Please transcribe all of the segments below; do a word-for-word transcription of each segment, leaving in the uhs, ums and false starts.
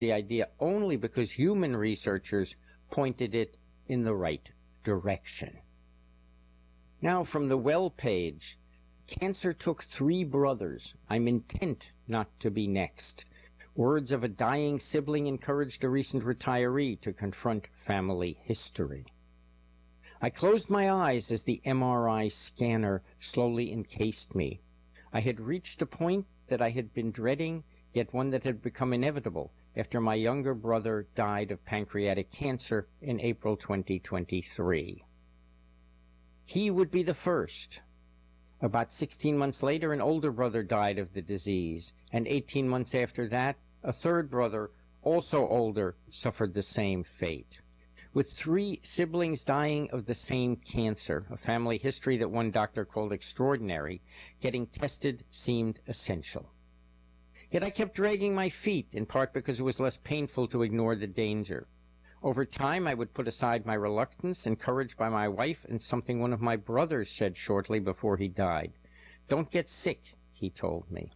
the idea only because human researchers pointed it in the right direction. Now from the Well page, cancer took three brothers. I'm intent not to be next. Words of a dying sibling encouraged a recent retiree to confront family history. I closed my eyes as the M R I scanner slowly encased me. I had reached a point that I had been dreading, yet one that had become inevitable after my younger brother died of pancreatic cancer in April twenty twenty-three. He would be the first. About sixteen months later, an older brother died of the disease, and eighteen months after that, a third brother, also older, suffered the same fate. With three siblings dying of the same cancer, a family history that one doctor called extraordinary, getting tested seemed essential. Yet I kept dragging my feet, in part because it was less painful to ignore the danger. Over time, I would put aside my reluctance, encouraged by my wife and something one of my brothers said shortly before he died. "Don't get sick," he told me.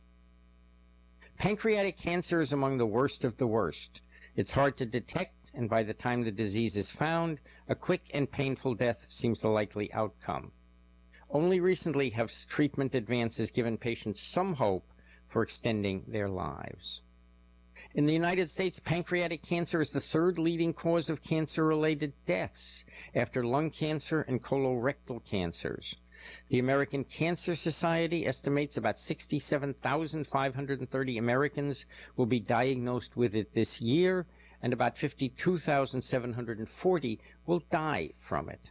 Pancreatic cancer is among the worst of the worst. It's hard to detect, and by the time the disease is found, a quick and painful death seems the likely outcome. Only recently have treatment advances given patients some hope for extending their lives. In the United States, pancreatic cancer is the third leading cause of cancer-related deaths, after lung cancer and colorectal cancers. The American Cancer Society estimates about sixty-seven thousand five hundred thirty Americans will be diagnosed with it this year, and about fifty-two thousand seven hundred forty will die from it.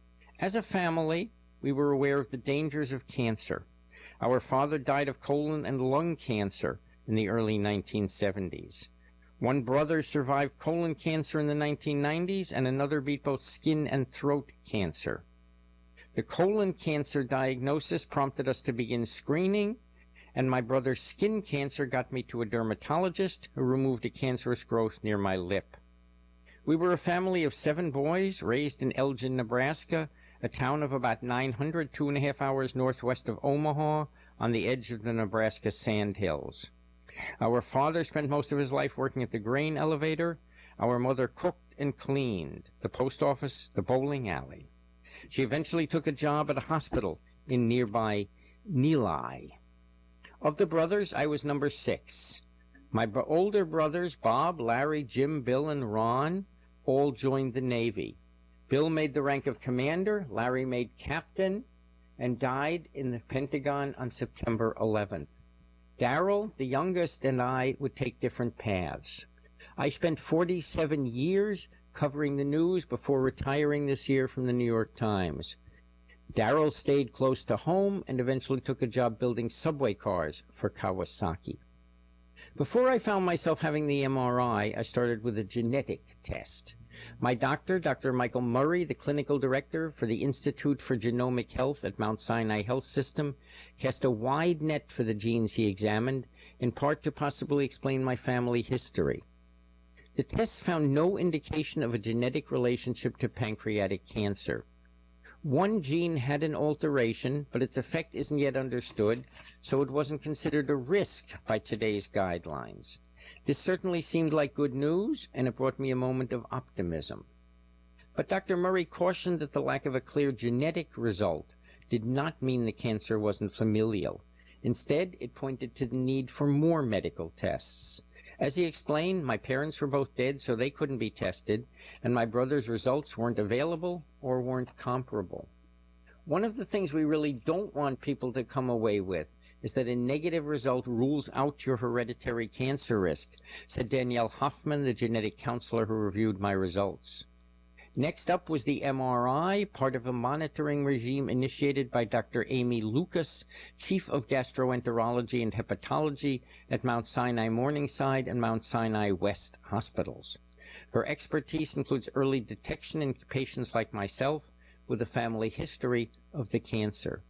As a family, we were aware of the dangers of cancer. Our father died of colon and lung cancer in the early nineteen seventies. One brother survived colon cancer in the nineteen nineties, and another beat both skin and throat cancer. The colon cancer diagnosis prompted us to begin screening, and my brother's skin cancer got me to a dermatologist who removed a cancerous growth near my lip. We were a family of seven boys raised in Elgin, Nebraska, a town of about nine hundred, two and a half hours northwest of Omaha, on the edge of the Nebraska Sandhills. Our father spent most of his life working at the grain elevator. Our mother cooked and cleaned the post office, the bowling alley. She eventually took a job at a hospital in nearby Neligh. Of the brothers, I was number six. My b- older brothers, Bob, Larry, Jim, Bill, and Ron, all joined the Navy. Bill made the rank of commander, Larry made captain, and died in the Pentagon on September eleventh. Darrell, the youngest, and I would take different paths. I spent forty-seven years covering the news before retiring this year from the New York Times. Darrell stayed close to home and eventually took a job building subway cars for Kawasaki. Before I found myself having the M R I, I started with a genetic test. My doctor, Doctor Michael Murray, the clinical director for the Institute for Genomic Health at Mount Sinai Health System, cast a wide net for the genes he examined, in part to possibly explain my family history. The tests found no indication of a genetic relationship to pancreatic cancer. One gene had an alteration, but its effect isn't yet understood, so it wasn't considered a risk by today's guidelines. This certainly seemed like good news, and it brought me a moment of optimism. But Doctor Murray cautioned that the lack of a clear genetic result did not mean the cancer wasn't familial. Instead, it pointed to the need for more medical tests. As he explained, my parents were both dead, so they couldn't be tested, and my brother's results weren't available or weren't comparable. One of the things we really don't want people to come away with is that a negative result rules out your hereditary cancer risk, said Danielle Hoffman, the genetic counselor who reviewed my results. Next up was the M R I, part of a monitoring regime initiated by Doctor Amy Lucas, Chief of Gastroenterology and Hepatology at Mount Sinai Morningside and Mount Sinai West hospitals. Her expertise includes early detection in patients like myself with a family history of the cancer.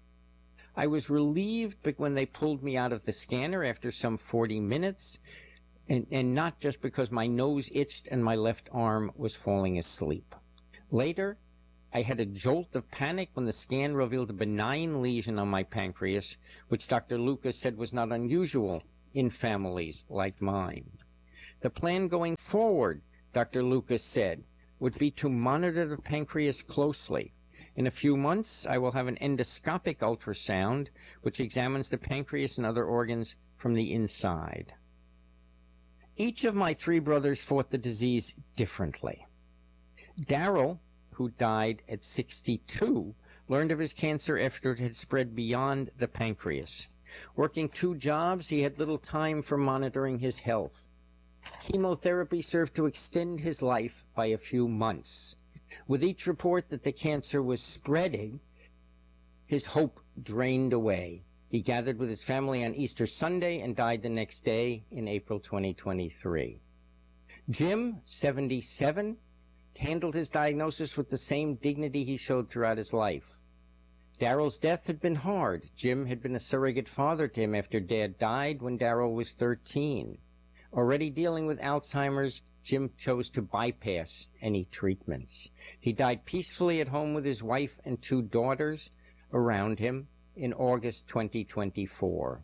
I was relieved when they pulled me out of the scanner after some forty minutes, and, and not just because my nose itched and my left arm was falling asleep. Later, I had a jolt of panic when the scan revealed a benign lesion on my pancreas, which Doctor Lucas said was not unusual in families like mine. The plan going forward, Doctor Lucas said, would be to monitor the pancreas closely. In a few months, I will have an endoscopic ultrasound, which examines the pancreas and other organs from the inside. Each of my three brothers fought the disease differently. Darrell, who died at sixty-two, learned of his cancer after it had spread beyond the pancreas. Working two jobs, he had little time for monitoring his health. Chemotherapy served to extend his life by a few months. With each report that the cancer was spreading, his hope drained away. He gathered with his family on Easter Sunday and died the next day in April twenty twenty-three. Jim, seventy-seven, handled his diagnosis with the same dignity he showed throughout his life. Darrell's death had been hard. Jim had been a surrogate father to him after Dad died when Darrell was thirteen. Already dealing with Alzheimer's, Jim chose to bypass any treatments. He died peacefully at home with his wife and two daughters around him in August twenty twenty-four.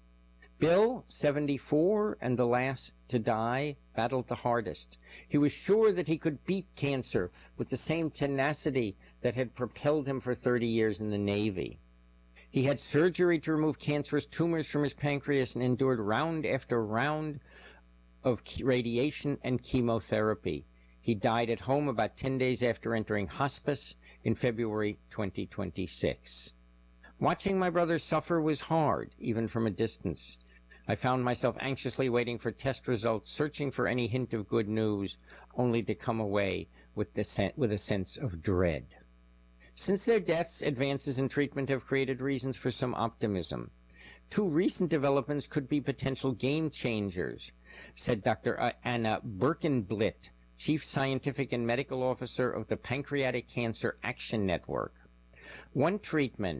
Bill, seventy-four, and the last to die, battled the hardest. He was sure that he could beat cancer with the same tenacity that had propelled him for thirty years in the Navy. He had surgery to remove cancerous tumors from his pancreas and endured round after round of radiation and chemotherapy. He died at home about ten days after entering hospice in February twenty twenty-six. Watching my brother suffer was hard, even from a distance. I found myself anxiously waiting for test results, searching for any hint of good news, only to come away with, the, with a sense of dread. Since their deaths, advances in treatment have created reasons for some optimism. Two recent developments could be potential game changers, said Doctor Anna Birkenblit, Chief Scientific and Medical Officer of the Pancreatic Cancer Action Network. One treatment,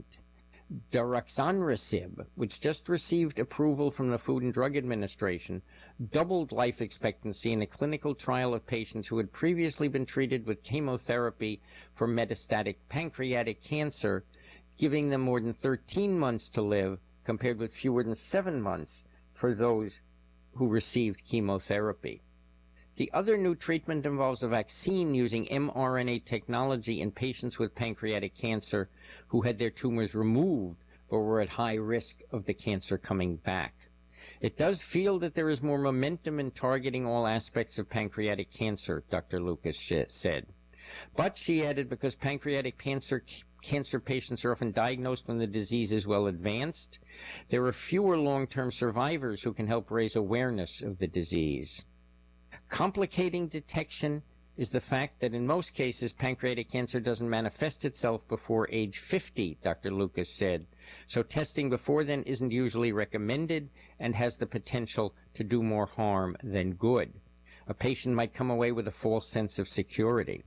Daraxonrasib, which just received approval from the Food and Drug Administration, doubled life expectancy in a clinical trial of patients who had previously been treated with chemotherapy for metastatic pancreatic cancer, giving them more than thirteen months to live, compared with fewer than seven months for those who received chemotherapy. The other new treatment involves a vaccine using mRNA technology in patients with pancreatic cancer who had their tumors removed or were at high risk of the cancer coming back. It does feel that there is more momentum in targeting all aspects of pancreatic cancer, Doctor Lucas said. But, she added, because pancreatic cancer cancer patients are often diagnosed when the disease is well advanced, there are fewer long-term survivors who can help raise awareness of the disease. Complicating detection is the fact that in most cases pancreatic cancer doesn't manifest itself before age fifty, Doctor Lucas said, so testing before then isn't usually recommended and has the potential to do more harm than good. A patient might come away with a false sense of security.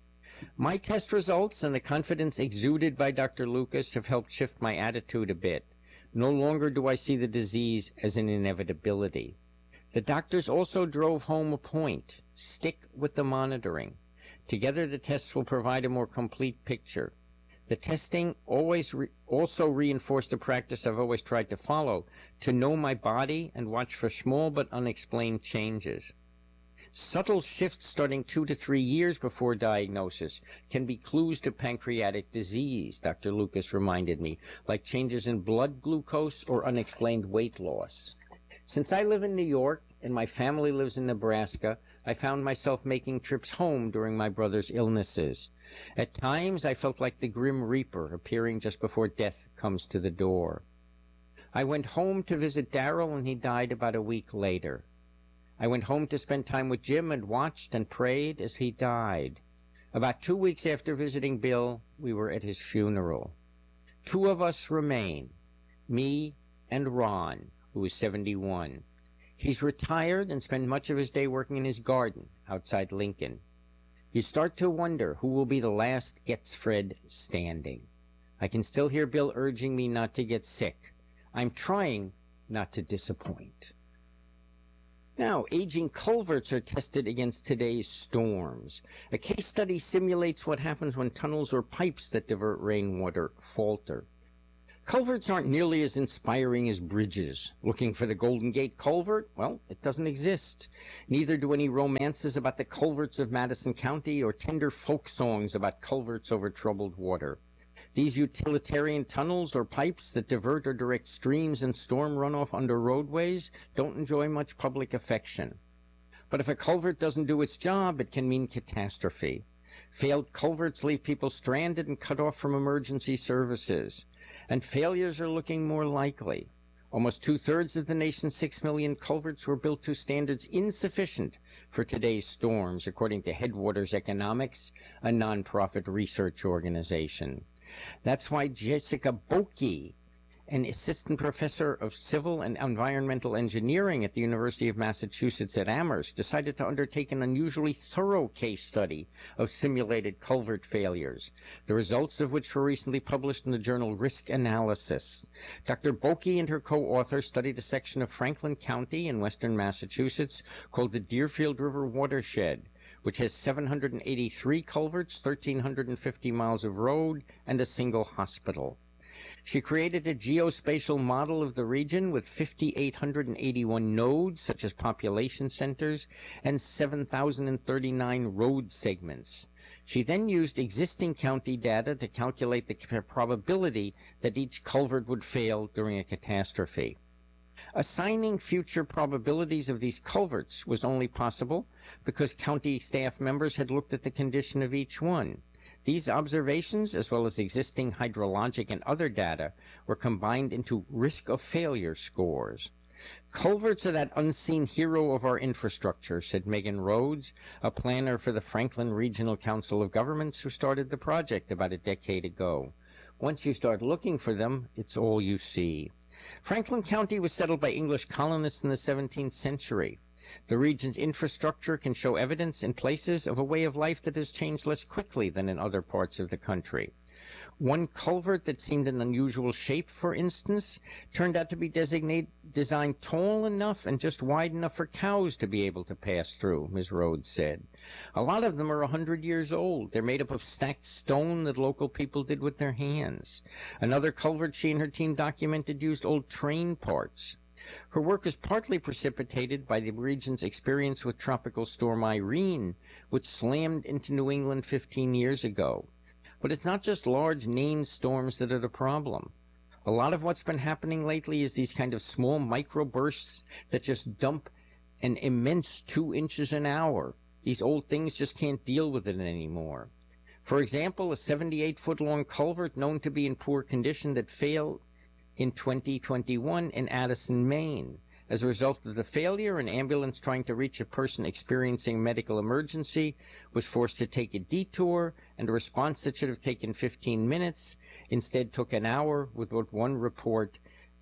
My test results and the confidence exuded by Doctor Lucas have helped shift my attitude a bit. No longer do I see the disease as an inevitability. The doctors also drove home a point: stick with the monitoring. Together the tests will provide a more complete picture. The testing always re also reinforced a practice I've always tried to follow, to know my body and watch for small but unexplained changes. Subtle shifts starting two to three years before diagnosis can be clues to pancreatic disease, Doctor Lucas reminded me, like changes in blood glucose or unexplained weight loss. Since I live in New York and my family lives in Nebraska, I found myself making trips home during my brother's illnesses. At times, I felt like the Grim Reaper appearing just before death comes to the door. I went home to visit Darrell, and he died about a week later. I went home to spend time with Jim and watched and prayed as he died. About two weeks after visiting Bill, we were at his funeral. Two of us remain, me and Ron, who is seventy-one. He's retired and spent much of his day working in his garden outside Lincoln. You start to wonder who will be the last Getzfred standing. I can still hear Bill urging me not to get sick. I'm trying not to disappoint. Now, aging culverts are tested against today's storms. A case study simulates what happens when tunnels or pipes that divert rainwater falter. Culverts aren't nearly as inspiring as bridges. Looking for the Golden Gate Culvert? Well, it doesn't exist. Neither do any romances about the culverts of Madison County or tender folk songs about culverts over troubled water. These utilitarian tunnels or pipes that divert or direct streams and storm runoff under roadways don't enjoy much public affection. But if a culvert doesn't do its job, it can mean catastrophe. Failed culverts leave people stranded and cut off from emergency services. And failures are looking more likely. Almost two-thirds of the nation's six million culverts were built to standards insufficient for today's storms, according to Headwaters Economics, a nonprofit research organization. That's why Jessica Boki, an assistant professor of civil and environmental engineering at the University of Massachusetts at Amherst, decided to undertake an unusually thorough case study of simulated culvert failures, the results of which were recently published in the journal Risk Analysis. Doctor Boki and her co-author studied a section of Franklin County in western Massachusetts called the Deerfield River Watershed, which has seven hundred eighty-three culverts, one thousand three hundred fifty miles of road, and a single hospital. She created a geospatial model of the region with five thousand eight hundred eighty-one nodes, such as population centers, and seven thousand thirty-nine road segments. She then used existing county data to calculate the probability that each culvert would fail during a catastrophe. Assigning future probabilities of these culverts was only possible because county staff members had looked at the condition of each one. These observations, as well as existing hydrologic and other data, were combined into risk of failure scores. Culverts are that unseen hero of our infrastructure, said Megan Rhodes, a planner for the Franklin Regional Council of Governments who started the project about a decade ago. Once you start looking for them, it's all you see. Franklin County was settled by English colonists in the seventeenth century. The region's infrastructure can show evidence in places of a way of life that has changed less quickly than in other parts of the country. One culvert that seemed an unusual shape, for instance, turned out to be designate, designed tall enough and just wide enough for cows to be able to pass through, Miz Rhodes said. A lot of them are a hundred years old. They're made up of stacked stone that local people did with their hands. Another culvert she and her team documented used old train parts. Her work is partly precipitated by the region's experience with Tropical Storm Irene, which slammed into New England fifteen years ago. But it's not just large named storms that are the problem. A lot of what's been happening lately is these kind of small microbursts that just dump an immense two inches an hour. These old things just can't deal with it anymore. For example, a seventy-eight foot long culvert known to be in poor condition that failed in twenty twenty-one in Addison, Maine. As a result of the failure, an ambulance trying to reach a person experiencing a medical emergency was forced to take a detour, and a response that should have taken fifteen minutes instead took an hour, with what one report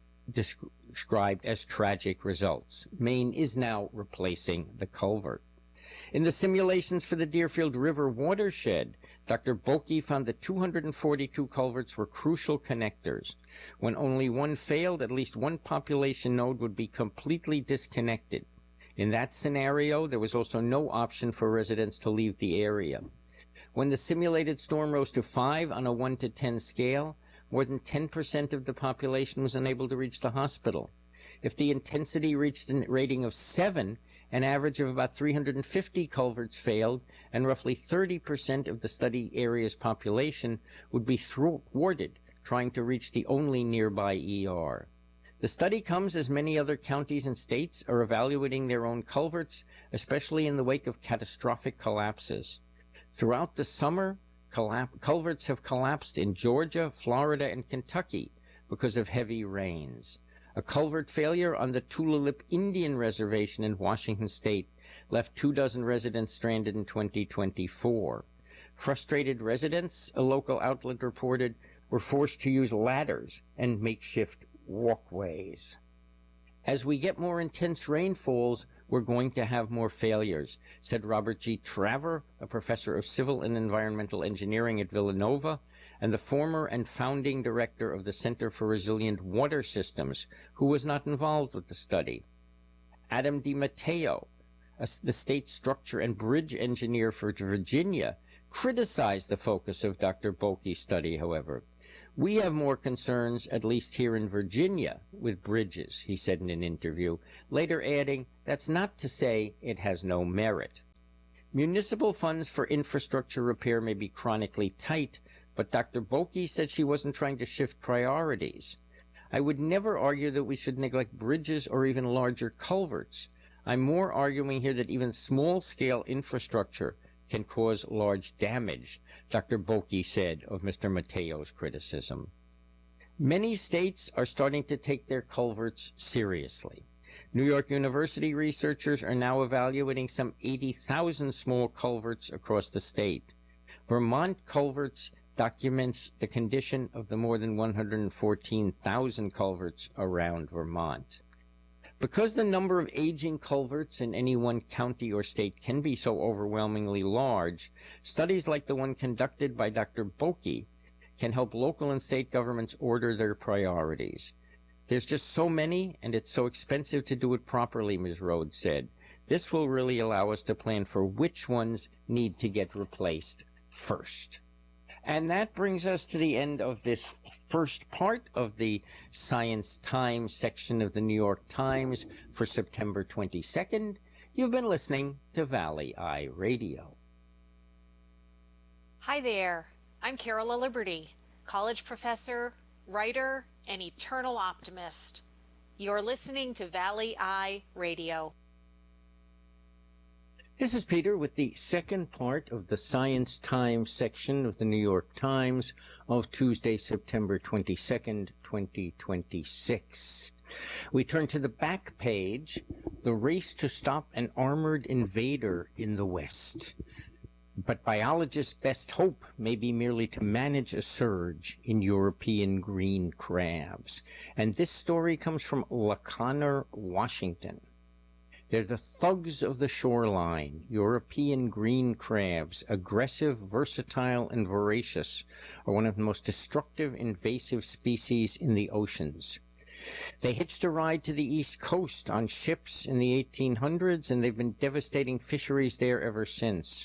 described as tragic results. Maine is now replacing the culvert. In the simulations for the Deerfield River watershed, Doctor Boki found that two hundred forty-two culverts were crucial connectors. When only one failed, at least one population node would be completely disconnected. In that scenario, there was also no option for residents to leave the area. When the simulated storm rose to five on a one to ten scale, more than ten percent of the population was unable to reach the hospital. If the intensity reached a rating of seven, an average of about three hundred fifty culverts failed, and roughly thirty percent of the study area's population would be thwarted trying to reach the only nearby E R. The study comes as many other counties and states are evaluating their own culverts, especially in the wake of catastrophic collapses. Throughout the summer, culverts have collapsed in Georgia, Florida, and Kentucky because of heavy rains. A culvert failure on the Tulalip Indian Reservation in Washington state left two dozen residents stranded in twenty twenty-four. Frustrated residents, a local outlet reported, were forced to use ladders and makeshift walkways. As we get more intense rainfalls, we're going to have more failures, said Robert G. Traver, a professor of civil and environmental engineering at Villanova, and the former and founding director of the Center for Resilient Water Systems, who was not involved with the study. Adam DiMatteo, a, the state structure and bridge engineer for Virginia, criticized the focus of Doctor Boki's study, however. We have more concerns, at least here in Virginia, with bridges, he said in an interview, later adding, that's not to say it has no merit. Municipal funds for infrastructure repair may be chronically tight, but Doctor Boki said she wasn't trying to shift priorities. I would never argue that we should neglect bridges or even larger culverts. I'm more arguing here that even small-scale infrastructure can cause large damage, Doctor Boki said of Mister Mateo's criticism. Many states are starting to take their culverts seriously. New York University researchers are now evaluating some eighty thousand small culverts across the state. Vermont Culverts documents the condition of the more than one hundred fourteen thousand culverts around Vermont. Because the number of aging culverts in any one county or state can be so overwhelmingly large, studies like the one conducted by Doctor Boki can help local and state governments order their priorities. There's just so many, and it's so expensive to do it properly, Miz Rhodes said. This will really allow us to plan for which ones need to get replaced first. And that brings us to the end of this first part of the Science Times section of the New York Times for September twenty-second. You've been listening to Valley Eye Radio. Hi there. I'm Carola Liberty, college professor, writer, and eternal optimist. You're listening to Valley Eye Radio. This is Peter with the second part of the Science Times section of the New York Times of Tuesday, September twenty-second, twenty twenty-six. We turn to the back page, the race to stop an armored invader in the West. But biologists' best hope may be merely to manage a surge in European green crabs. And this story comes from LaConner, Washington. They're the thugs of the shoreline, European green crabs, aggressive, versatile, and voracious, are one of the most destructive invasive species in the oceans. They hitched a ride to the East Coast on ships in the eighteen hundreds, and they've been devastating fisheries there ever since.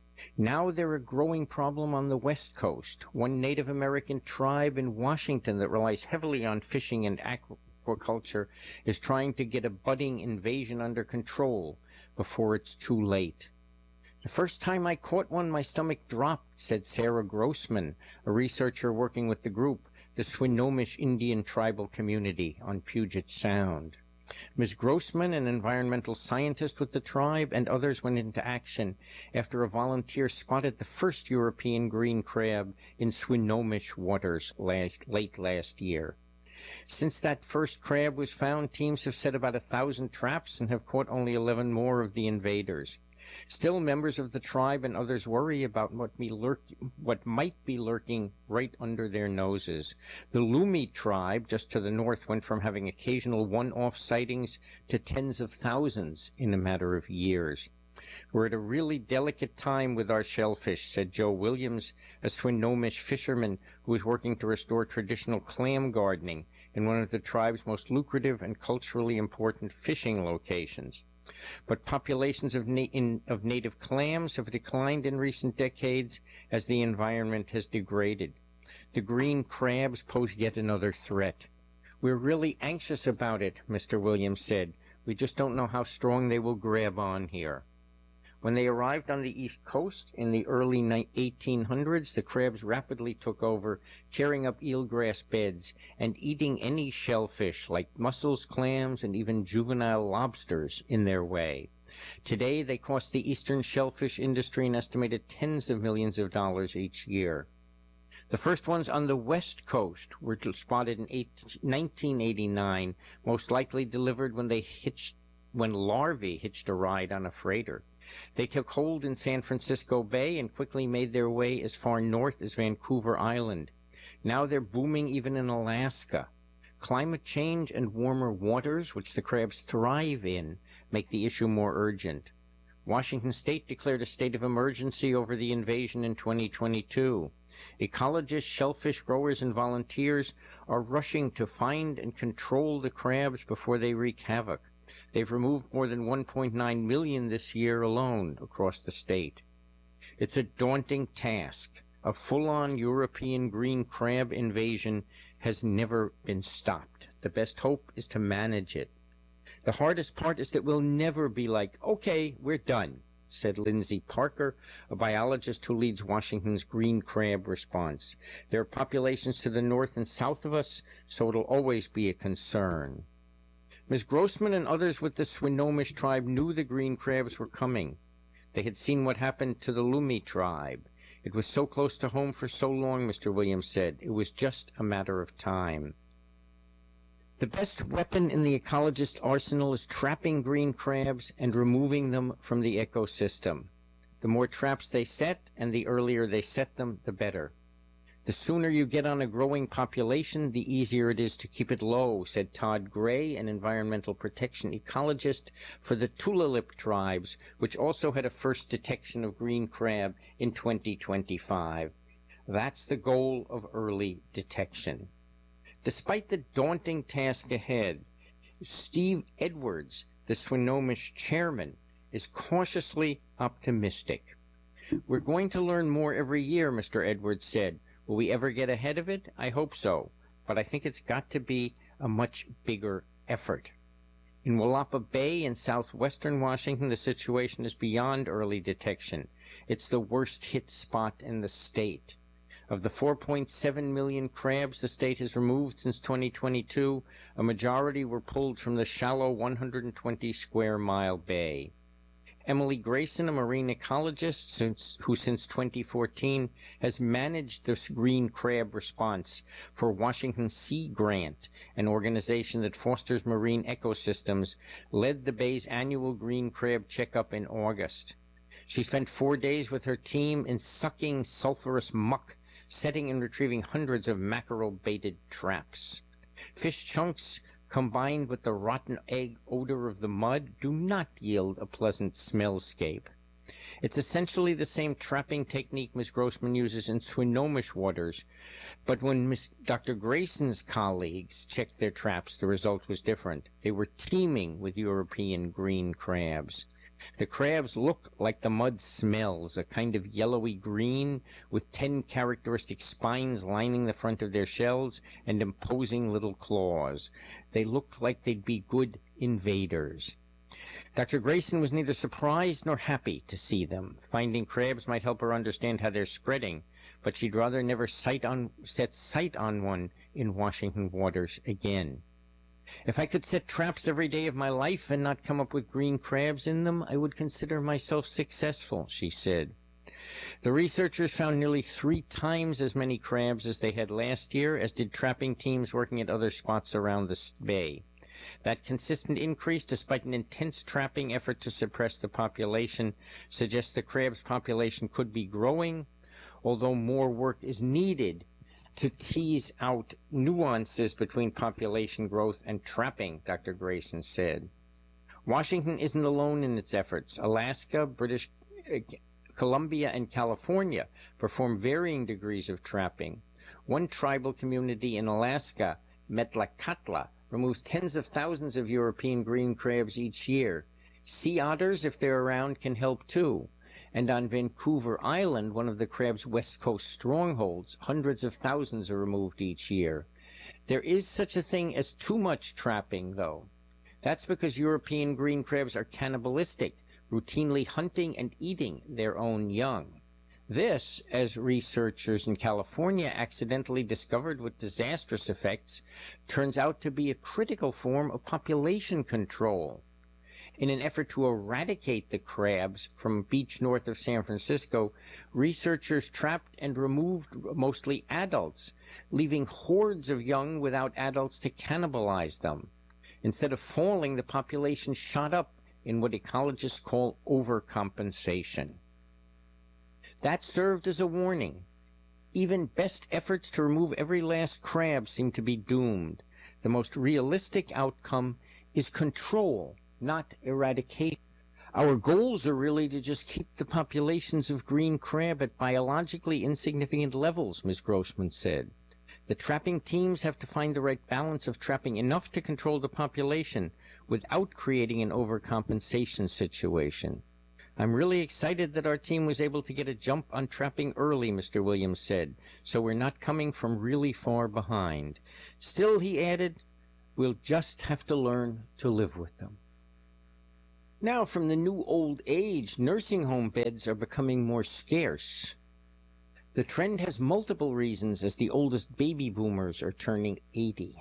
Now they're a growing problem on the West Coast. One Native American tribe in Washington that relies heavily on fishing and aquaculture Aquaculture is trying to get a budding invasion under control before it's too late. The first time I caught one, my stomach dropped, said Sarah Grossman, a researcher working with the group, the Swinomish Indian tribal community on Puget Sound. Miz Grossman, an environmental scientist with the tribe, and others went into action after a volunteer spotted the first European green crab in Swinomish waters last, late last year. Since that first crab was found, teams have set about a thousand traps and have caught only eleven more of the invaders. Still, members of the tribe and others worry about what, be lurk what might be lurking right under their noses. The Lumi tribe, just to the north, went from having occasional one-off sightings to tens of thousands in a matter of years. We're at a really delicate time with our shellfish, said Joe Williams, a Swinomish fisherman who is working to restore traditional clam gardening in one of the tribe's most lucrative and culturally important fishing locations. But populations of, na in, of native clams have declined in recent decades as the environment has degraded. The green crabs pose yet another threat. We're really anxious about it, Mister Williams said. We just don't know how strong they will grab on here. When they arrived on the East Coast in the early eighteen hundreds, the crabs rapidly took over, tearing up eelgrass beds and eating any shellfish like mussels, clams, and even juvenile lobsters in their way. Today, they cost the eastern shellfish industry an estimated tens of millions of dollars each year. The first ones on the West Coast were spotted in nineteen eighty-nine, most likely delivered when they hitched, when larvae hitched a ride on a freighter. They took hold in San Francisco Bay and quickly made their way as far north as Vancouver Island. Now they're booming even in Alaska. Climate change and warmer waters, which the crabs thrive in, make the issue more urgent. Washington State declared a state of emergency over the invasion in twenty twenty-two. Ecologists, shellfish growers, and volunteers are rushing to find and control the crabs before they wreak havoc. They've removed more than one point nine million this year alone across the state. It's a daunting task, a full-on European green crab invasion has never been stopped. The best hope is to manage it. The hardest part is that we'll never be like, okay, we're done, said Lindsay Parker, a biologist who leads Washington's green crab response. There are populations to the north and south of us, so it'll always be a concern. Miz Grossman and others with the Swinomish tribe knew the green crabs were coming. They had seen what happened to the Lumi tribe. It was so close to home for so long, Mister Williams said. It was just a matter of time. The best weapon in the ecologist's arsenal is trapping green crabs and removing them from the ecosystem. The more traps they set, and the earlier they set them, the better. The sooner you get on a growing population, the easier it is to keep it low, said Todd Gray, an environmental protection ecologist for the Tulalip tribes, which also had a first detection of green crab in twenty twenty-five. That's the goal of early detection. Despite the daunting task ahead, Steve Edwards, the Swinomish chairman, is cautiously optimistic. We're going to learn more every year, Mister Edwards said. Will we ever get ahead of it? I hope so, but I think it's got to be a much bigger effort. In Willapa Bay in southwestern Washington, the situation is beyond early detection. It's the worst hit spot in the state. Of the four point seven million crabs the state has removed since twenty twenty-two, a majority were pulled from the shallow one hundred twenty square mile bay. Emily Grayson, a marine ecologist since, who since twenty fourteen has managed this green crab response for Washington Sea Grant, an organization that fosters marine ecosystems, led the bay's annual green crab checkup in August. She spent four days with her team in sucking sulfurous muck, setting and retrieving hundreds of mackerel-baited traps. Fish chunks combined with the rotten egg odor of the mud do not yield a pleasant smellscape. It's essentially the same trapping technique Miz Grossman uses in Swinomish waters, but when Miz Doctor Grayson's colleagues checked their traps, the result was different. They were teeming with European green crabs. The crabs look like the mud smells, a kind of yellowy green with ten characteristic spines lining the front of their shells and imposing little claws. They looked like they'd be good invaders. Doctor Grayson was neither surprised nor happy to see them. Finding crabs might help her understand how they're spreading, but she'd rather never sight on, set sight on one in Washington waters again. If I could set traps every day of my life and not come up with green crabs in them, I would consider myself successful, she said. The researchers found nearly three times as many crabs as they had last year, as did trapping teams working at other spots around the bay. That consistent increase, despite an intense trapping effort to suppress the population, suggests the crab's population could be growing, although more work is needed to tease out nuances between population growth and trapping, Doctor Grayson said. Washington isn't alone in its efforts. Alaska, British Columbia, and California perform varying degrees of trapping. One tribal community in Alaska, Metlakatla, removes tens of thousands of European green crabs each year. Sea otters, if they're around, can help too. And on Vancouver Island, one of the crab's west coast strongholds, hundreds of thousands are removed each year. There is such a thing as too much trapping, though. That's because European green crabs are cannibalistic, routinely hunting and eating their own young. This, as researchers in California accidentally discovered with disastrous effects, turns out to be a critical form of population control. In an effort to eradicate the crabs from a beach north of San Francisco, researchers trapped and removed mostly adults, leaving hordes of young without adults to cannibalize them. Instead of falling, the population shot up in what ecologists call overcompensation. That served as a warning. Even best efforts to remove every last crab seem to be doomed. The most realistic outcome is control, not eradicate. Our goals are really to just keep the populations of green crab at biologically insignificant levels, Miz Grossman said. The trapping teams have to find the right balance of trapping enough to control the population without creating an overcompensation situation. I'm really excited that our team was able to get a jump on trapping early, Mister Williams said, so we're not coming from really far behind. Still, he added, we'll just have to learn to live with them. Now, from the new old age, nursing home beds are becoming more scarce. The trend has multiple reasons as the oldest baby boomers are turning eighty.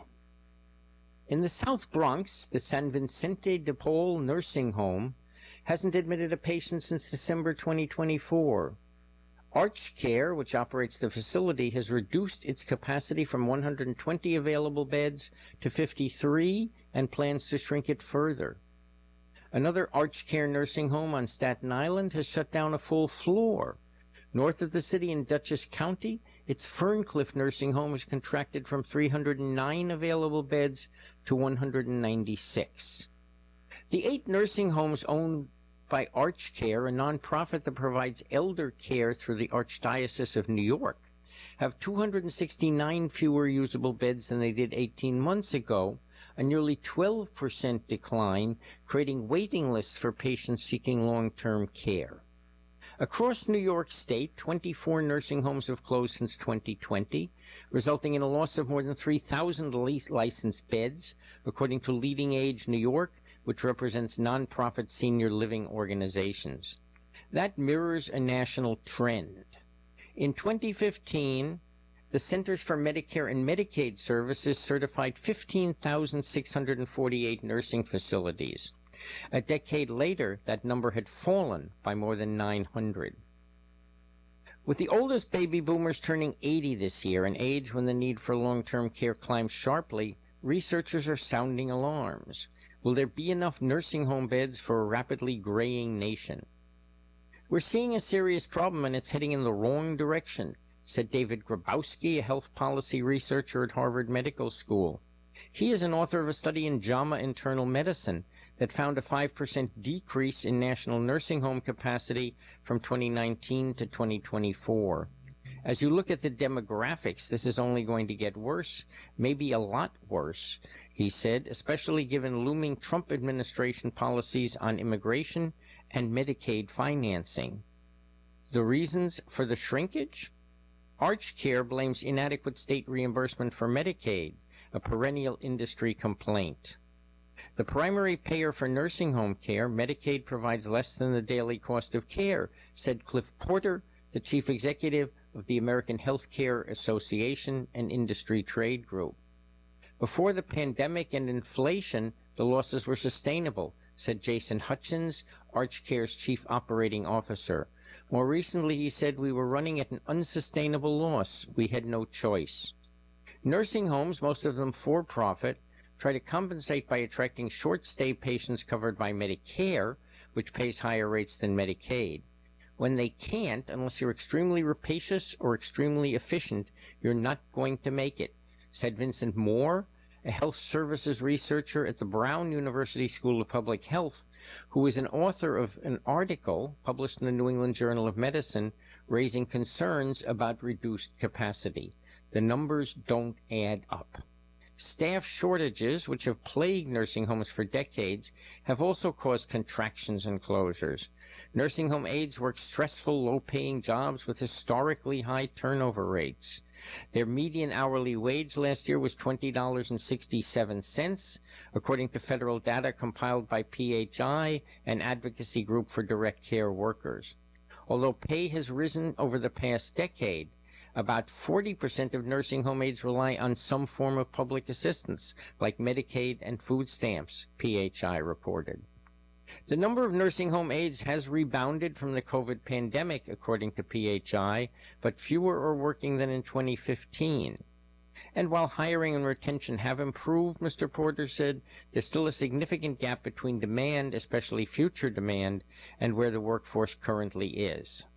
In the South Bronx, the San Vicente de Paul Nursing Home hasn't admitted a patient since December twenty twenty-four. Arch Care, which operates the facility, has reduced its capacity from one hundred twenty available beds to fifty-three and plans to shrink it further. Another Arch Care nursing home on Staten Island has shut down a full floor. North of the city in Dutchess County, its Ferncliff nursing home has contracted from three hundred nine available beds to one hundred ninety-six. The eight nursing homes owned by Arch Care, a nonprofit that provides elder care through the Archdiocese of New York, have two hundred sixty-nine fewer usable beds than they did eighteen months ago, a nearly twelve percent decline, creating waiting lists for patients seeking long-term care. Across New York State, twenty-four nursing homes have closed since twenty twenty, resulting in a loss of more than three thousand licensed beds, according to Leading Age New York, which represents nonprofit senior living organizations. That mirrors a national trend. In twenty fifteen, the Centers for Medicare and Medicaid Services certified fifteen thousand six hundred forty-eight nursing facilities. A decade later, that number had fallen by more than nine hundred. With the oldest baby boomers turning eighty this year, an age when the need for long-term care climbs sharply, researchers are sounding alarms. Will there be enough nursing home beds for a rapidly graying nation? We're seeing a serious problem, and it's heading in the wrong direction, said David Grabowski, a health policy researcher at Harvard Medical School. He is an author of a study in JAMA Internal Medicine that found a five percent decrease in national nursing home capacity from twenty nineteen to twenty twenty-four. As you look at the demographics, this is only going to get worse, maybe a lot worse, he said, especially given looming Trump administration policies on immigration and Medicaid financing. The reasons for the shrinkage? Arch Care blames inadequate state reimbursement for Medicaid, a perennial industry complaint. The primary payer for nursing home care, Medicaid, provides less than the daily cost of care, said Cliff Porter, the chief executive of the American Healthcare Association and Industry Trade Group. Before the pandemic and inflation, the losses were sustainable, said Jason Hutchins, Arch Care's chief operating officer. More recently, he said, we were running at an unsustainable loss. We had no choice. Nursing homes, most of them for-profit, try to compensate by attracting short-stay patients covered by Medicare, which pays higher rates than Medicaid. When they can't, unless you're extremely rapacious or extremely efficient, you're not going to make it, said Vincent Moore, a health services researcher at the Brown University School of Public Health, who is an author of an article published in the New England Journal of Medicine raising concerns about reduced capacity. The numbers don't add up. Staff shortages, which have plagued nursing homes for decades, have also caused contractions and closures. Nursing home aides work stressful, low-paying jobs with historically high turnover rates. Their median hourly wage last year was twenty dollars and sixty-seven cents, according to federal data compiled by P H I, an advocacy group for direct care workers. Although pay has risen over the past decade, about forty percent of nursing home aides rely on some form of public assistance, like Medicaid and food stamps, P H I reported. The number of nursing home aides has rebounded from the COVID pandemic, according to P H I, but fewer are working than in twenty fifteen. And while hiring and retention have improved, Mister Porter said, there's still a significant gap between demand, especially future demand, and where the workforce currently is.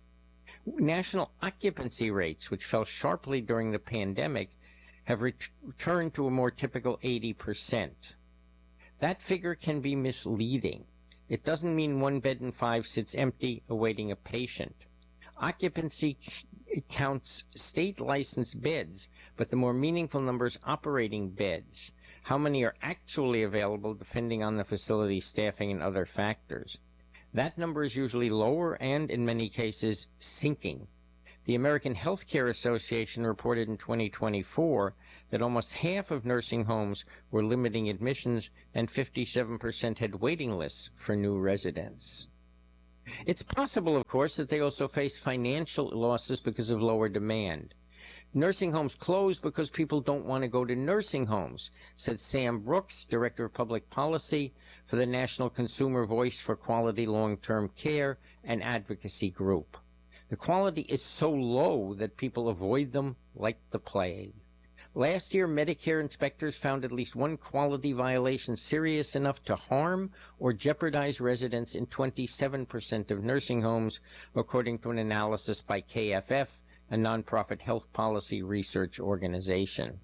National occupancy rates, which fell sharply during the pandemic, have ret- returned to a more typical eighty percent. That figure can be misleading. It doesn't mean one bed in five sits empty awaiting a patient. Occupancy counts state-licensed beds, but the more meaningful number is operating beds. How many are actually available depending on the facility's staffing and other factors. That number is usually lower and, in many cases, sinking. The American Healthcare Association reported in twenty twenty-four that almost half of nursing homes were limiting admissions and fifty-seven percent had waiting lists for new residents. It's possible, of course, that they also face financial losses because of lower demand. Nursing homes close because people don't want to go to nursing homes, said Sam Brooks, Director of Public Policy for the National Consumer Voice for Quality Long-Term Care and Advocacy Group. The quality is so low that people avoid them like the plague. Last year, Medicare inspectors found at least one quality violation serious enough to harm or jeopardize residents in twenty-seven percent of nursing homes, according to an analysis by K F F, a nonprofit health policy research organization.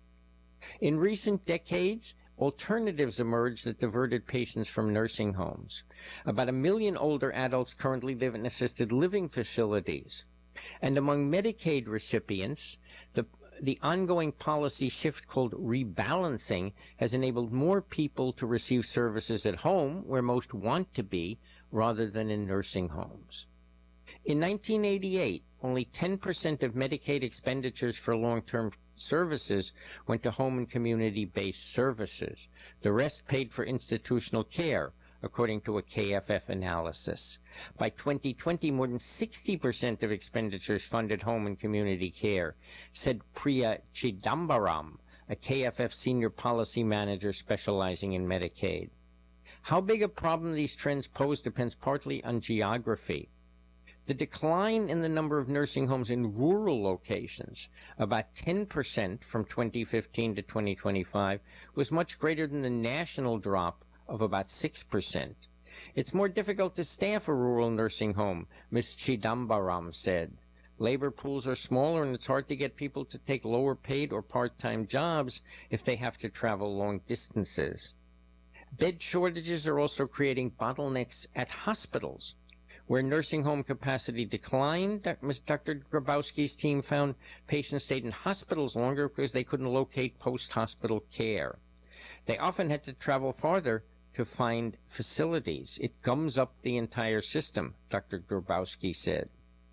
In recent decades, alternatives emerged that diverted patients from nursing homes. About a million older adults currently live in assisted living facilities. And among Medicaid recipients, the, the ongoing policy shift called rebalancing has enabled more people to receive services at home, where most want to be, rather than in nursing homes. In nineteen eighty-eight, only ten percent of Medicaid expenditures for long-term services went to home and community-based services. The rest paid for institutional care, according to a K F F analysis. By twenty twenty, more than sixty percent of expenditures funded home and community care, said Priya Chidambaram, a K F F senior policy manager specializing in Medicaid. How big a problem these trends pose depends partly on geography. The decline in the number of nursing homes in rural locations, about ten percent from twenty fifteen to twenty twenty-five, was much greater than the national drop of about six percent. It's more difficult to staff a rural nursing home, Miz Chidambaram said. Labor pools are smaller and it's hard to get people to take lower paid or part-time jobs if they have to travel long distances. Bed shortages are also creating bottlenecks at hospitals. Where nursing home capacity declined, Doctor Grabowski's team found patients stayed in hospitals longer because they couldn't locate post-hospital care. They often had to travel farther to find facilities. It gums up the entire system, Doctor Grabowski said.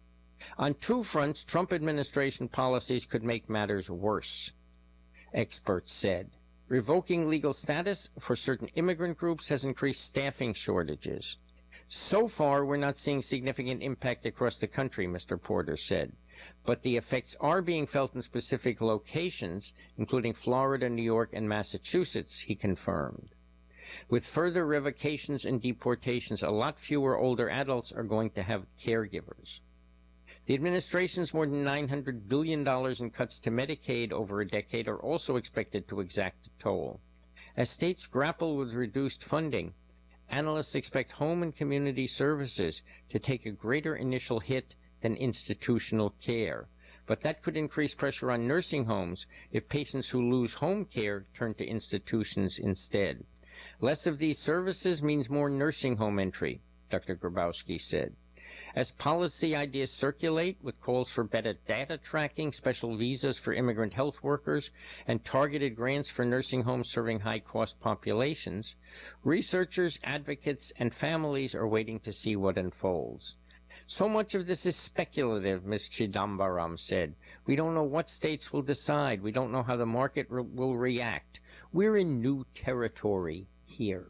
On two fronts, Trump administration policies could make matters worse, experts said. Revoking legal status for certain immigrant groups has increased staffing shortages. So far, we're not seeing significant impact across the country, Mister Porter said, but the effects are being felt in specific locations, including Florida, New York, and Massachusetts, he confirmed. With further revocations and deportations, a lot fewer older adults are going to have caregivers. The administration's more than nine hundred billion dollars in cuts to Medicaid over a decade are also expected to exact a toll. As states grapple with reduced funding, analysts expect home and community services to take a greater initial hit than institutional care. But that could increase pressure on nursing homes if patients who lose home care turn to institutions instead. Less of these services means more nursing home entry, Doctor Grabowski said. As policy ideas circulate with calls for better data tracking, special visas for immigrant health workers, and targeted grants for nursing homes serving high-cost populations, researchers, advocates, and families are waiting to see what unfolds. So much of this is speculative, Miz Chidambaram said. We don't know what states will decide. We don't know how the market re- will react. We're in new territory here.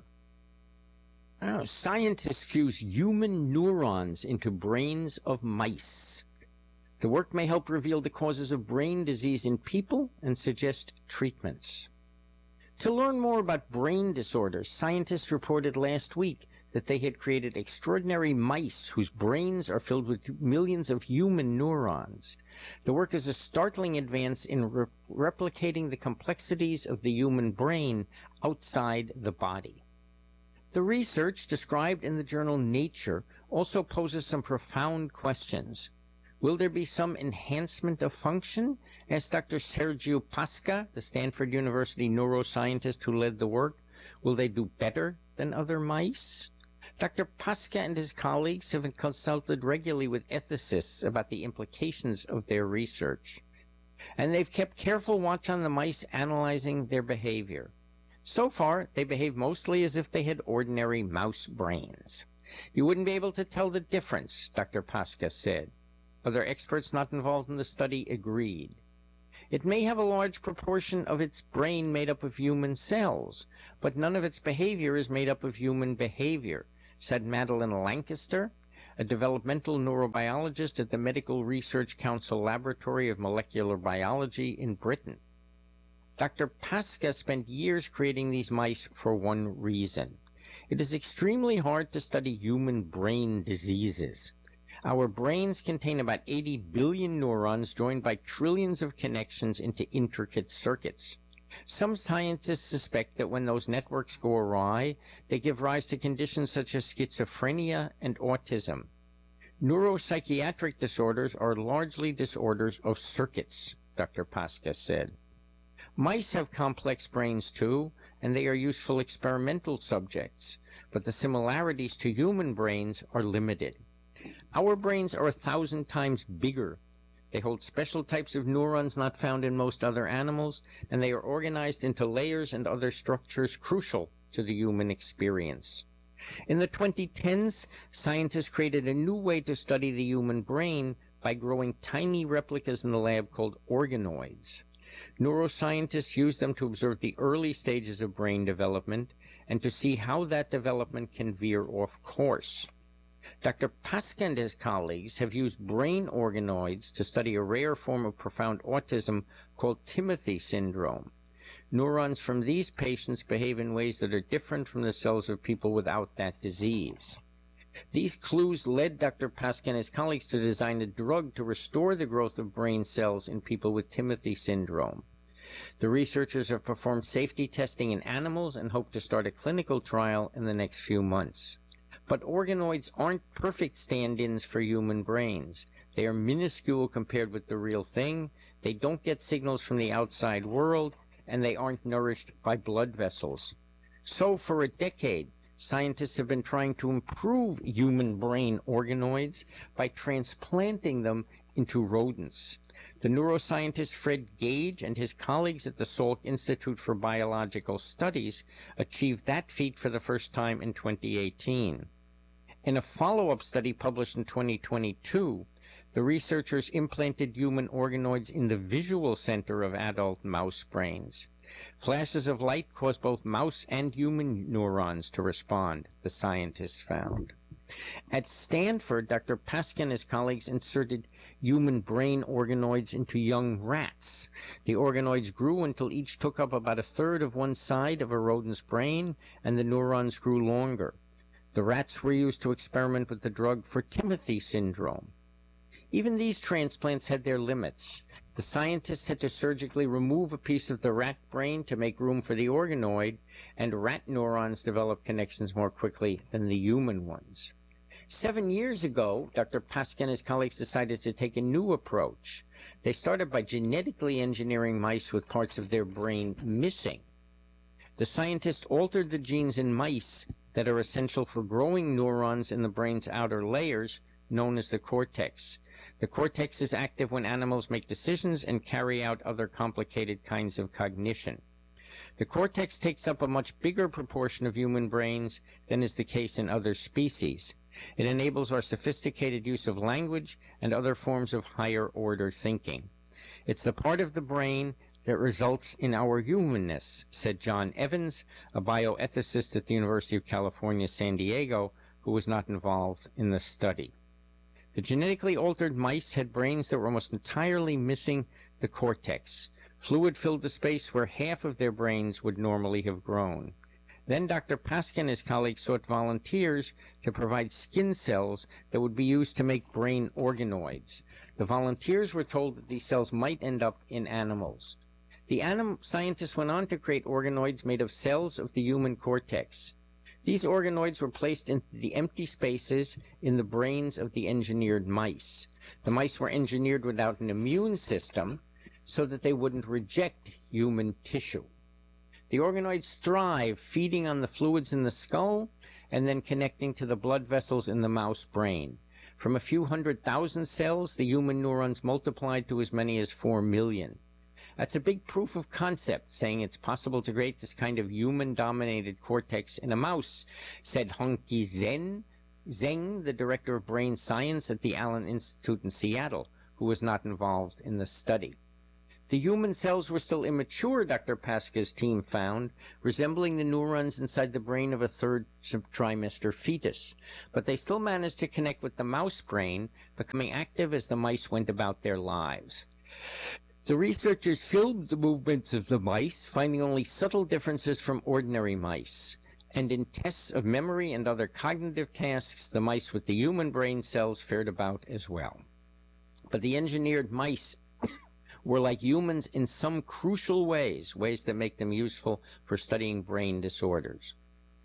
Oh, scientists fuse human neurons into brains of mice. The work may help reveal the causes of brain disease in people and suggest treatments. To learn more about brain disorders, scientists reported last week that they had created extraordinary mice whose brains are filled with millions of human neurons. The work is a startling advance in re- replicating the complexities of the human brain outside the body. The research, described in the journal Nature, also poses some profound questions. Will there be some enhancement of function? Asked Doctor Sergio Pasca, the Stanford University neuroscientist who led the work. Will they do better than other mice? Doctor Pasca and his colleagues have consulted regularly with ethicists about the implications of their research. And they've kept careful watch on the mice analyzing their behavior. So far, they behave mostly as if they had ordinary mouse brains. You wouldn't be able to tell the difference, Doctor Pasca said. Other experts not involved in the study agreed. It may have a large proportion of its brain made up of human cells, but none of its behavior is made up of human behavior, said Madeline Lancaster, a developmental neurobiologist at the Medical Research Council Laboratory of Molecular Biology in Britain. Doctor Pasca spent years creating these mice for one reason. It is extremely hard to study human brain diseases. Our brains contain about eighty billion neurons joined by trillions of connections into intricate circuits. Some scientists suspect that when those networks go awry, they give rise to conditions such as schizophrenia and autism. Neuropsychiatric disorders are largely disorders of circuits, Doctor Pasca said. Mice have complex brains too, and they are useful experimental subjects, but the similarities to human brains are limited. Our brains are a thousand times bigger. They hold special types of neurons not found in most other animals, and they are organized into layers and other structures crucial to the human experience. In the twenty tens, scientists created a new way to study the human brain by growing tiny replicas in the lab called organoids. Neuroscientists use them to observe the early stages of brain development and to see how that development can veer off course. Doctor Pasca and his colleagues have used brain organoids to study a rare form of profound autism called Timothy syndrome. Neurons from these patients behave in ways that are different from the cells of people without that disease. These clues led Doctor Pasca and his colleagues to design a drug to restore the growth of brain cells in people with Timothy syndrome. The researchers have performed safety testing in animals and hope to start a clinical trial in the next few months. But organoids aren't perfect stand-ins for human brains. They are minuscule compared with the real thing, they don't get signals from the outside world, and they aren't nourished by blood vessels. So for a decade, scientists have been trying to improve human brain organoids by transplanting them into rodents. The neuroscientist Fred Gage and his colleagues at the Salk Institute for Biological Studies achieved that feat for the first time in twenty eighteen. In a follow-up study published in twenty twenty-two, the researchers implanted human organoids in the visual center of adult mouse brains. Flashes of light cause both mouse and human neurons to respond, the scientists found. At Stanford, Doctor Pasca and his colleagues inserted human brain organoids into young rats. The organoids grew until each took up about a third of one side of a rodent's brain, and the neurons grew longer. The rats were used to experiment with the drug for Timothy syndrome. Even these transplants had their limits. The scientists had to surgically remove a piece of the rat brain to make room for the organoid, and rat neurons develop connections more quickly than the human ones. Seven years ago, Doctor Pasca and his colleagues decided to take a new approach. They started by genetically engineering mice with parts of their brain missing. The scientists altered the genes in mice that are essential for growing neurons in the brain's outer layers, known as the cortex. The cortex is active when animals make decisions and carry out other complicated kinds of cognition. The cortex takes up a much bigger proportion of human brains than is the case in other species. It enables our sophisticated use of language and other forms of higher-order thinking. It's the part of the brain that results in our humanness, said John Evans, a bioethicist at the University of California, San Diego, who was not involved in the study. The genetically altered mice had brains that were almost entirely missing the cortex. Fluid filled the space where half of their brains would normally have grown. Then Doctor Pasca and his colleagues sought volunteers to provide skin cells that would be used to make brain organoids. The volunteers were told that these cells might end up in animals. The anim- scientists went on to create organoids made of cells of the human cortex. These organoids were placed into the empty spaces in the brains of the engineered mice. The mice were engineered without an immune system so that they wouldn't reject human tissue. The organoids thrive feeding on the fluids in the skull and then connecting to the blood vessels in the mouse brain. From a few hundred thousand cells, the human neurons multiplied to as many as four million. That's a big proof of concept, saying it's possible to create this kind of human-dominated cortex in a mouse, said Honky Zen, Zheng, the director of brain science at the Allen Institute in Seattle, who was not involved in the study. The human cells were still immature, Doctor Pasca's team found, resembling the neurons inside the brain of a third trimester fetus. But they still managed to connect with the mouse brain, becoming active as the mice went about their lives. The researchers filmed the movements of the mice, finding only subtle differences from ordinary mice. And in tests of memory and other cognitive tasks, the mice with the human brain cells fared about as well. But the engineered mice were like humans in some crucial ways, ways that make them useful for studying brain disorders.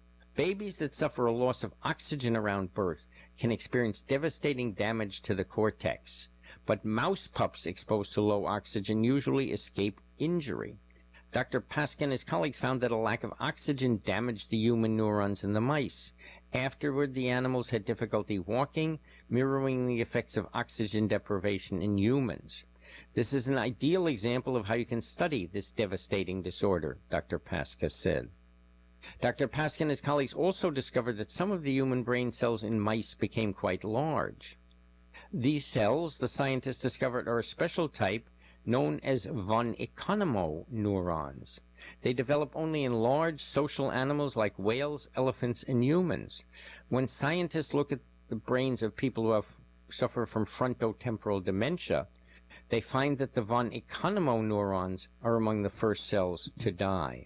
Babies that suffer a loss of oxygen around birth can experience devastating damage to the cortex, but mouse pups exposed to low oxygen usually escape injury. Doctor Pasca and his colleagues found that a lack of oxygen damaged the human neurons in the mice. Afterward, the animals had difficulty walking, mirroring the effects of oxygen deprivation in humans. This is an ideal example of how you can study this devastating disorder, Doctor Pasca said. Doctor Pasca and his colleagues also discovered that some of the human brain cells in mice became quite large. These cells, the scientists discovered, are a special type known as von Economo neurons. They develop only in large social animals like whales, elephants, and humans. When scientists look at the brains of people who have, suffer from frontotemporal dementia, they find that the von Economo neurons are among the first cells to die.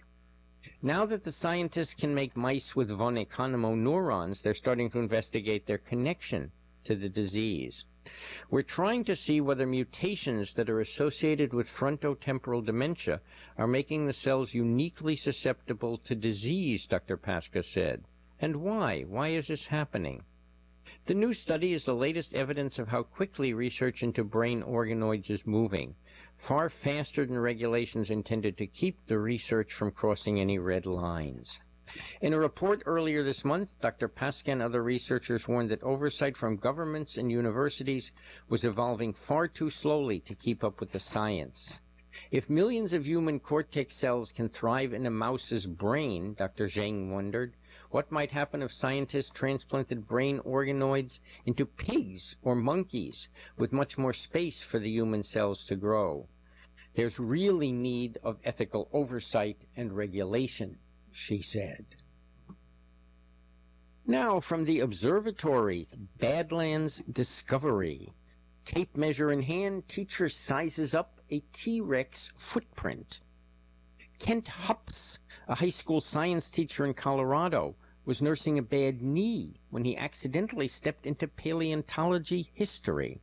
Now that the scientists can make mice with von Economo neurons, they're starting to investigate their connection to the disease. We're trying to see whether mutations that are associated with frontotemporal dementia are making the cells uniquely susceptible to disease, Doctor Pasca said. And why? Why is this happening? The new study is the latest evidence of how quickly research into brain organoids is moving, far faster than regulations intended to keep the research from crossing any red lines. In a report earlier this month, Doctor Pasca and other researchers warned that oversight from governments and universities was evolving far too slowly to keep up with the science. If millions of human cortex cells can thrive in a mouse's brain, Doctor Zheng wondered, what might happen if scientists transplanted brain organoids into pigs or monkeys with much more space for the human cells to grow? There's really need of ethical oversight and regulation, she said. Now from the observatory, Badlands Discovery. Tape measure in hand, teacher sizes up a T-Rex footprint. Kent Hups, a high school science teacher in Colorado, was nursing a bad knee when he accidentally stepped into paleontology history.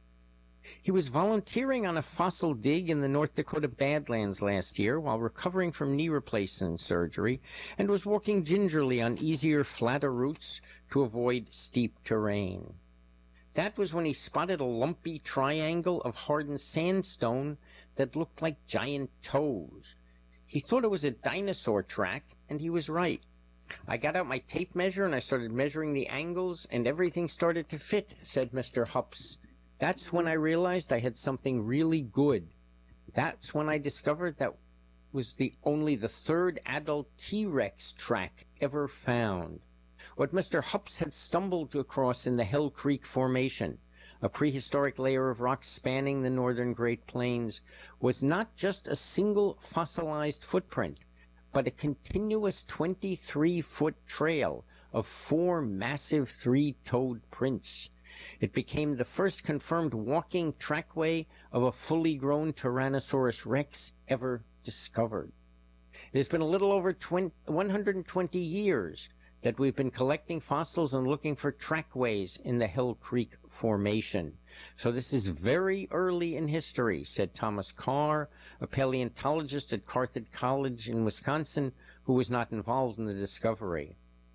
He was volunteering on a fossil dig in the North Dakota Badlands last year while recovering from knee replacement surgery and was walking gingerly on easier, flatter routes to avoid steep terrain. That was when he spotted a lumpy triangle of hardened sandstone that looked like giant toes. He thought it was a dinosaur track, and he was right. I got out my tape measure and I started measuring the angles, and everything started to fit, said Mister Hups. That's when I realized I had something really good. That's when I discovered that was the only the third adult T-Rex track ever found. What Mister Hups had stumbled across in the Hell Creek Formation, a prehistoric layer of rock spanning the northern Great Plains, was not just a single fossilized footprint, but a continuous twenty-three foot trail of four massive three-toed prints. It became the first confirmed walking trackway of a fully grown Tyrannosaurus rex ever discovered. It has been a little over one hundred twenty years that we've been collecting fossils and looking for trackways in the Hell Creek Formation. So this is very early in history, said Thomas Carr, a paleontologist at Carthage College in Wisconsin, who was not involved in the discovery.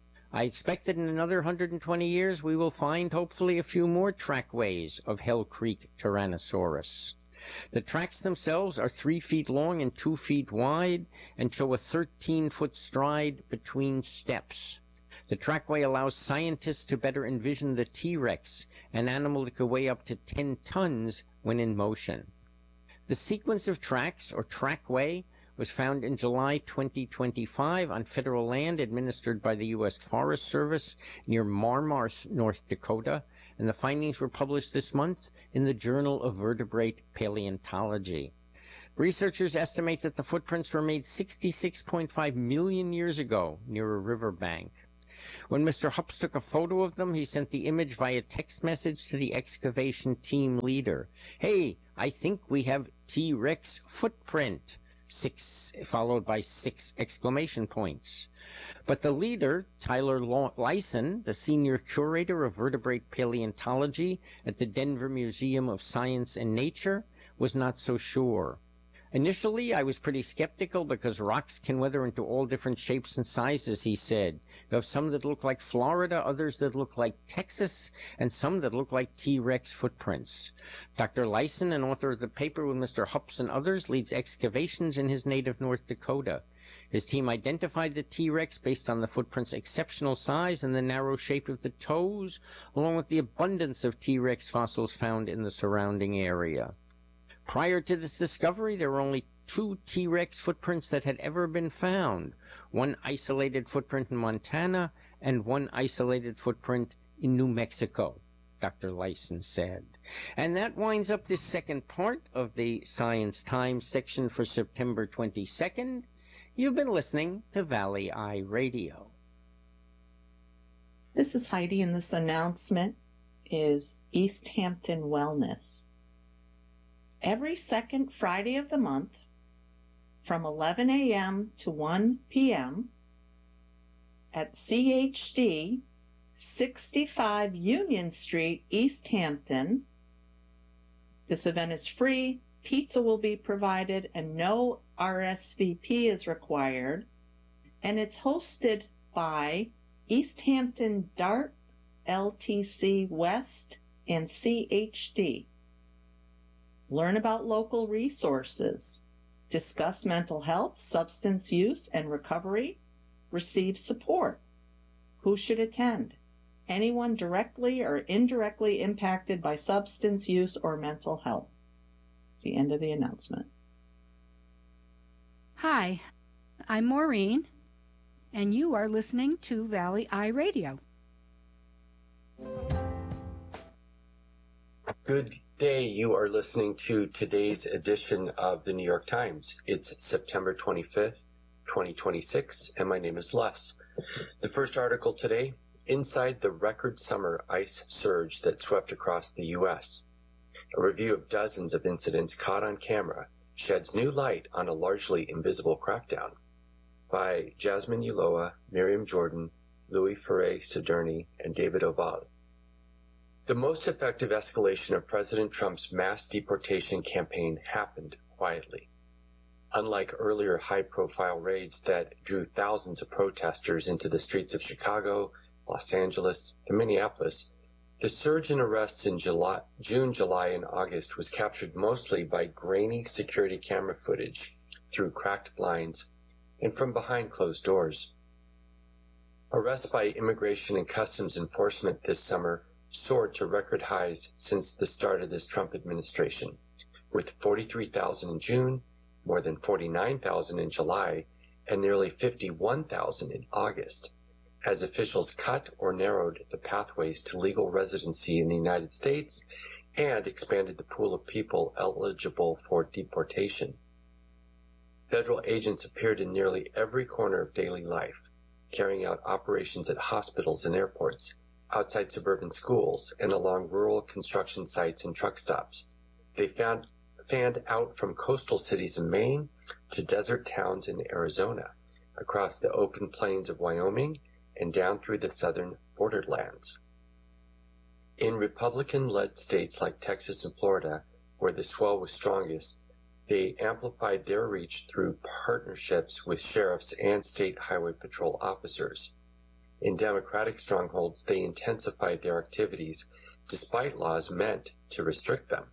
I expect that in another one hundred twenty years we will find, hopefully, a few more trackways of Hell Creek Tyrannosaurus. The tracks themselves are three feet long and two feet wide and show a thirteen foot stride between steps. The trackway allows scientists to better envision the T-Rex, an animal that could weigh up to ten tons when in motion. The sequence of tracks, or trackway, was found in July twenty twenty-five on federal land administered by the U S Forest Service near Marmar, North Dakota, and the findings were published this month in the Journal of Vertebrate Paleontology. Researchers estimate that the footprints were made sixty-six point five million years ago near a riverbank. When Mister Hups took a photo of them, he sent the image via text message to the excavation team leader. "Hey, I think we have T-Rex footprint," six, followed by six exclamation points. But the leader, Tyler Lyson, the senior curator of vertebrate paleontology at the Denver Museum of Science and Nature, was not so sure. "Initially, I was pretty skeptical because rocks can weather into all different shapes and sizes," he said. "You have some that look like Florida, others that look like Texas, and some that look like T-Rex footprints." Doctor Lyson, an author of the paper with Mister Hups and others, leads excavations in his native North Dakota. His team identified the T-Rex based on the footprint's exceptional size and the narrow shape of the toes, along with the abundance of T-Rex fossils found in the surrounding area. Prior to this discovery, there were only two T-Rex footprints that had ever been found, one isolated footprint in Montana and one isolated footprint in New Mexico, Doctor Lyson said. And that winds up this second part of the Science Times section for September twenty-second. You've been listening to Valley Eye Radio. This is Heidi, and this announcement is East Hampton Wellness. Every second Friday of the month, from eleven a.m. to one p.m. at C H D, sixty-five Union Street, East Hampton. This event is free, pizza will be provided, and no R S V P is required. And it's hosted by East Hampton DART, L T C West, and C H D. Learn about local resources, discuss mental health, substance use, and recovery, receive support. Who should attend? Anyone directly or indirectly impacted by substance use or mental health. It's the end of the announcement. Hi, I'm Maureen, and you are listening to Valley Eye Radio. Good day. You are listening to today's edition of the New York Times. It's September twenty-fifth, twenty twenty-six, and my name is Les. The first article today, Inside the Record Summer Ice Surge That Swept Across the U S. A review of dozens of incidents caught on camera sheds new light on a largely invisible crackdown. By Jasmine Ulloa, Miriam Jordan, Louis Ferre-Siderni, and David Oval. The most effective escalation of President Trump's mass deportation campaign happened quietly. Unlike earlier high-profile raids that drew thousands of protesters into the streets of Chicago, Los Angeles, and Minneapolis, the surge in arrests in July, June, July, and August was captured mostly by grainy security camera footage through cracked blinds and from behind closed doors. Arrests by Immigration and Customs Enforcement this summer soared to record highs since the start of this Trump administration, with forty-three thousand in June, more than forty-nine thousand in July, and nearly fifty-one thousand in August, as officials cut or narrowed the pathways to legal residency in the United States and expanded the pool of people eligible for deportation. Federal agents appeared in nearly every corner of daily life, carrying out operations at hospitals and airports, outside suburban schools, and along rural construction sites and truck stops. They found, fanned out from coastal cities in Maine to desert towns in Arizona, across the open plains of Wyoming, and down through the southern borderlands. In Republican-led states like Texas and Florida, where the swell was strongest, they amplified their reach through partnerships with sheriffs and state highway patrol officers. In Democratic strongholds, they intensified their activities despite laws meant to restrict them.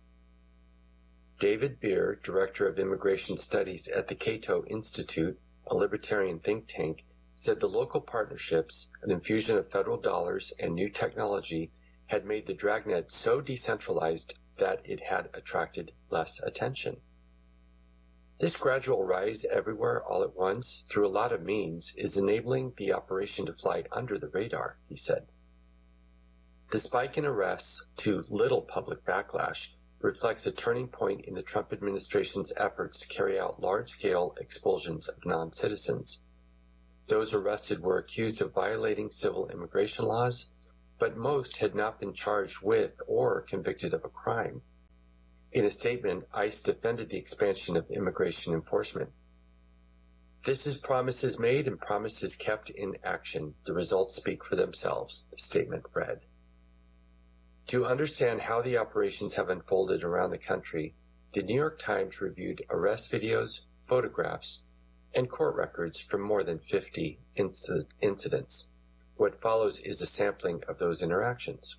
David Beer, Director of Immigration Studies at the Cato Institute, a libertarian think tank, said the local partnerships, an infusion of federal dollars and new technology, had made the dragnet so decentralized that it had attracted less attention. This gradual rise everywhere all at once, through a lot of means, is enabling the operation to fly under the radar, he said. The spike in arrests, to little public backlash, reflects a turning point in the Trump administration's efforts to carry out large-scale expulsions of non-citizens. Those arrested were accused of violating civil immigration laws, but most had not been charged with or convicted of a crime. In a statement, ICE defended the expansion of immigration enforcement. This is promises made and promises kept in action. The results speak for themselves, the statement read. To understand how the operations have unfolded around the country, the New York Times reviewed arrest videos, photographs, and court records from more than fifty inc- incidents. What follows is a sampling of those interactions.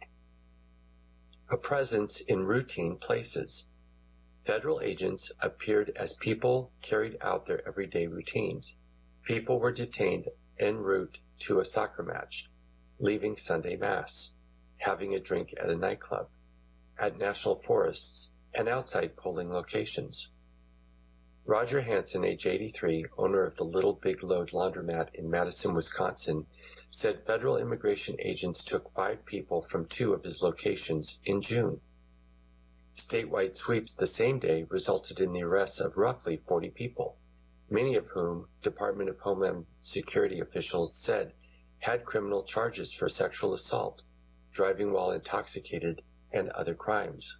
A presence in routine places. Federal agents appeared as people carried out their everyday routines. People were detained en route to a soccer match, leaving Sunday Mass, having a drink at a nightclub, at national forests, and outside polling locations. Roger Hansen, age eighty-three, owner of the Little Big Load laundromat in Madison, Wisconsin, said federal immigration agents took five people from two of his locations in June. Statewide sweeps the same day resulted in the arrests of roughly forty people, many of whom Department of Homeland Security officials said had criminal charges for sexual assault, driving while intoxicated, and other crimes.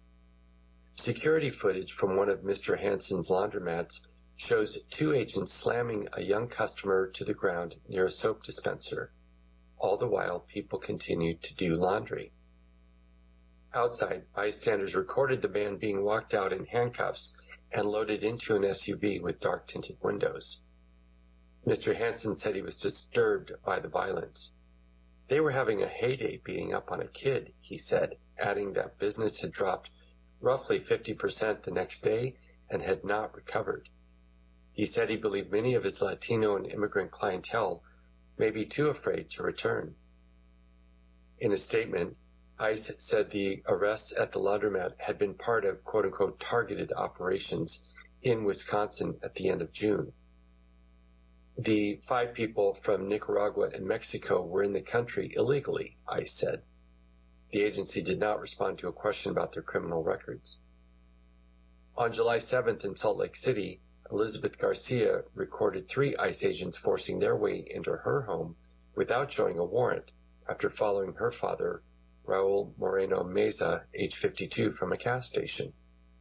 Security footage from one of Mister Hansen's laundromats shows two agents slamming a young customer to the ground near a soap dispenser. All the while, people continued to do laundry. Outside, bystanders recorded the man being walked out in handcuffs and loaded into an S U V with dark-tinted windows. Mister Hansen said he was disturbed by the violence. They were having a heyday beating up on a kid, he said, adding that business had dropped roughly fifty percent the next day and had not recovered. He said he believed many of his Latino and immigrant clientele may be too afraid to return. In a statement, ICE said the arrests at the laundromat had been part of quote-unquote targeted operations in Wisconsin at the end of June. The five people from Nicaragua and Mexico were in the country illegally, ICE said. The agency did not respond to a question about their criminal records. On July seventh in Salt Lake City, Elizabeth Garcia recorded three ICE agents forcing their way into her home without showing a warrant after following her father, Raul Moreno Meza, age fifty-two, from a gas station.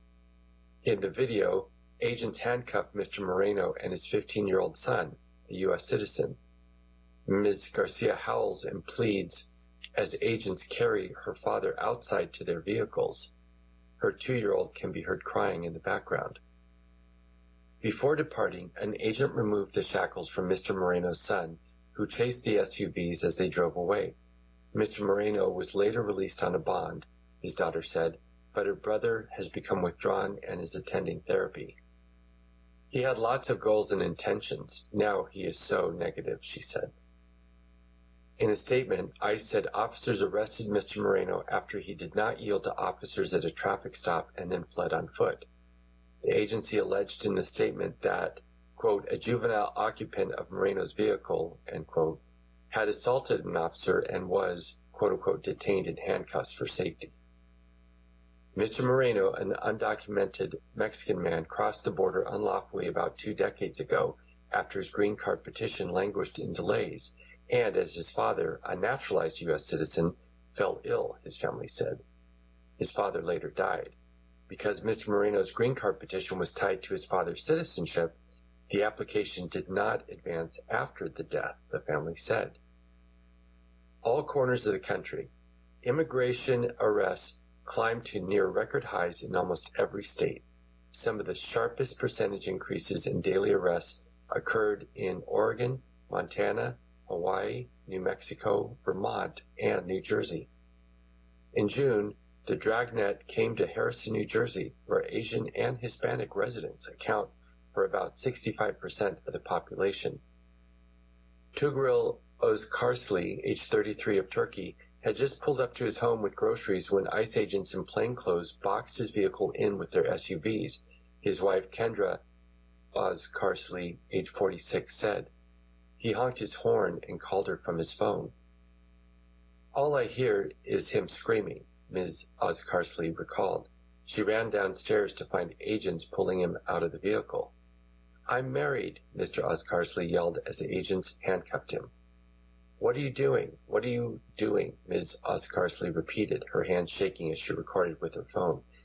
In the video, agents handcuffed Mister Moreno and his fifteen-year-old son, a U S citizen. Miz Garcia howls and pleads as agents carry her father outside to their vehicles. Her two-year-old can be heard crying in the background. Before departing, an agent removed the shackles from Mister Moreno's son, who chased the S U Vs as they drove away. Mister Moreno was later released on a bond, his daughter said, but her brother has become withdrawn and is attending therapy. He had lots of goals and intentions. Now he is so negative, she said. In a statement, ICE said officers arrested Mister Moreno after he did not yield to officers at a traffic stop and then fled on foot. The agency alleged in the statement that, quote, a juvenile occupant of Moreno's vehicle, end quote, had assaulted an officer and was, quote unquote, detained in handcuffs for safety. Mister Moreno, an undocumented Mexican man, crossed the border unlawfully about two decades ago after his green card petition languished in delays, and as his father, a naturalized U S citizen, fell ill, his family said. His father later died. Because Mister Moreno's green card petition was tied to his father's citizenship, the application did not advance after the death, the family said. All corners of the country, immigration arrests climbed to near record highs in almost every state. Some of the sharpest percentage increases in daily arrests occurred in Oregon, Montana, Hawaii, New Mexico, Vermont, and New Jersey. In June, the dragnet came to Harrison, New Jersey, where Asian and Hispanic residents account for about sixty-five percent of the population. Tugril Özkarsli, age thirty-three, of Turkey, had just pulled up to his home with groceries when ICE agents in plainclothes boxed his vehicle in with their S U Vs. His wife, Kendra, Oz Carsley, age forty-six, said. He honked his horn and called her from his phone. All I hear is him screaming, Miz Oz Carsley recalled. She ran downstairs to find agents pulling him out of the vehicle. I'm married, Mister Oz Carsley yelled as the agents handcuffed him. What are you doing? What are you doing? Miz Oz Carsley repeated, her hand shaking as she recorded with her phone.